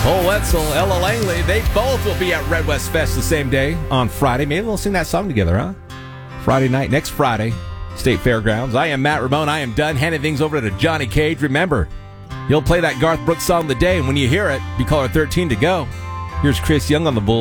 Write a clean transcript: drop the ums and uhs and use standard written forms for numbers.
Cole Wetzel, Ella Langley, they both will be at Red West Fest the same day on Friday. Maybe we'll sing that song together, huh? Friday night, next Friday, State Fairgrounds. I am Matt Ramone. I am done handing things over to Johnny Cage. Remember, he'll play that Garth Brooks song of the day, and when you hear it, be caller 13 to go. Here's Chris Young on the Bulls.